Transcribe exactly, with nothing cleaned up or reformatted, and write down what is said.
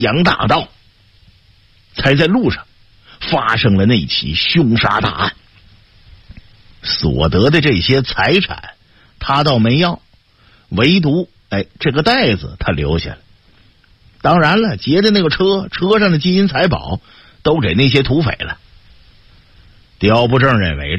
杨大道，才在路上发生了那起凶杀大案。所得的这些财产他倒没要，唯独哎这个袋子他留下了。当然了，劫的那个车，车上的金银财宝都给那些土匪了。刁不正认为